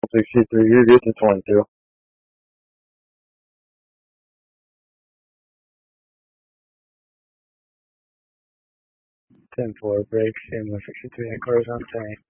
63, you're good to 22. 10-4 break, and 63 at close on 10.